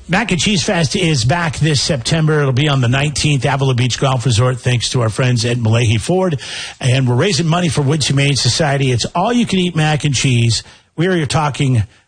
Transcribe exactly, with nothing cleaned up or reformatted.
Mac and Cheese Fest is back this September. It'll be on the nineteenth, Avila Beach Golf Resort, thanks to our friends at Malahi Ford. And we're raising money for Woods Humane Society. It's all you can eat mac and cheese. We are talking